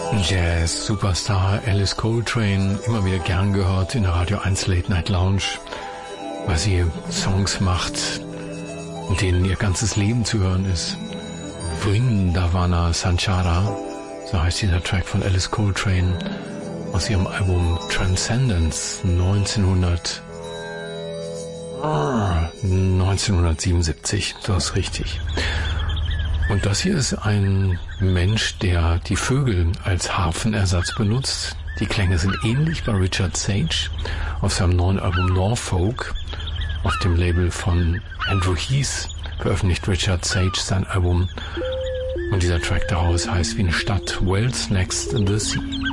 Jazz-Superstar Alice Coltrane, immer wieder gern gehört in der Radio 1 Late Night Lounge, weil sie Songs macht, in denen ihr ganzes Leben zu hören ist. Vrindavana Sanchara, so heißt dieser Track von Alice Coltrane aus ihrem Album Transcendence 1977, das ist richtig. Und das hier ist ein Mensch, der die Vögel als Harfenersatz benutzt. Die Klänge sind ähnlich bei Richard Sage auf seinem neuen Album Norfolk. Auf dem Label von Andrew Heath veröffentlicht Richard Sage sein Album. Und dieser Track daraus heißt wie eine Stadt, Wells Next in the Sea.